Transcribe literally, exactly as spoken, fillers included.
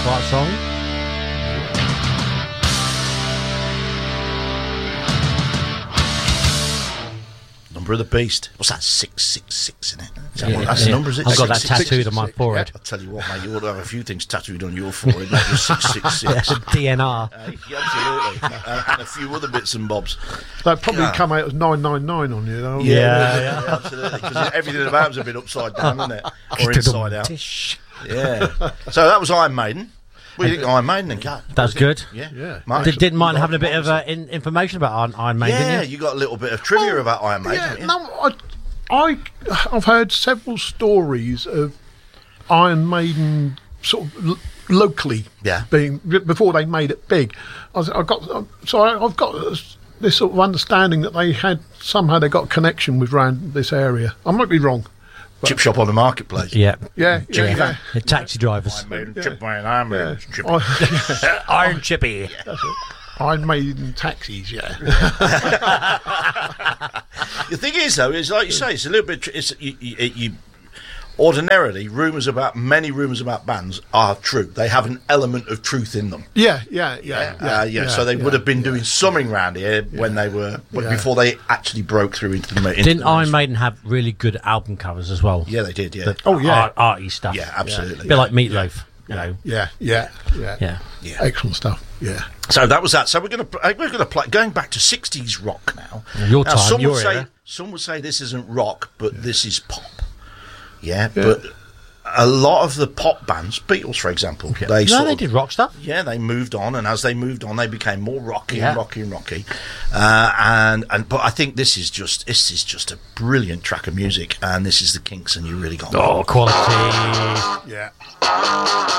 Right song. Number of the Beast. What's that? Six six six, isn't it? Is that Yeah, what, that's yeah. the number, is it? I've got that Six, six, tattooed six, on my six. forehead. I'll tell you what, mate, you ought to have a few things tattooed on your forehead, not just six six six. D N R. Uh, yeah, absolutely. and, and a few other bits and bobs. That probably Yeah. come out as nine nine nine on you, though. Yeah, yeah, yeah. yeah, absolutely. Because everything about him's a bit upside down, isn't it? Or inside out. Tish. Yeah. So that was Iron Maiden. What do you think of Iron Maiden then, Kat? That was good. Yeah. Yeah. Mark? Did, didn't mind having a bit of uh, in, information about Iron, Iron Maiden, Yeah, didn't you? you got a little bit of trivia Oh, about Iron Maiden, Yeah, haven't you? no, I, I, I've heard several stories of Iron Maiden sort of l- locally Yeah. being before they made it big. I, was, I got so I, I've got this sort of understanding that they had somehow they got a connection with around this area. I might be wrong. Chip shop on the marketplace. Yeah. Yeah, yeah, Chippy yeah. van. The taxi drivers. Iron Maiden, Yeah. Chip Maiden, Iron Maiden, Yeah. Chip. I, Iron Chippy. Iron Maiden taxis, yeah. The thing is, though, is like you say, it's a little bit. Tr- it's you, you, you ordinarily rumours about many rumours about bands are true. They have an element of truth in them. Yeah, yeah, yeah, Yeah, uh, yeah. So they would have been doing something round here when they were but Yeah. before they actually broke through into the. Into Didn't the Iron mainstream. Maiden have really good album covers as well? Yeah, they did. Yeah, The Oh, yeah. art, arty stuff. yeah, absolutely. A bit like Meatloaf, you know. yeah, yeah, yeah, Yeah. Yeah. Excellent stuff. Yeah. So that was that. So we're going to we're going to play going back to sixties rock now. Your now, time, some your would say era. some would say this isn't rock, but this is pop. Yeah, but a lot of the pop bands, Beatles, for example, they No, sort they of, did rock stuff. yeah, they moved on, and as they moved on, they became more rocky Yeah. and rocky and rocky. Uh, and and but I think this is just this is just a brilliant track of music, and this is the Kinks, and you really got Oh, quality. Yeah.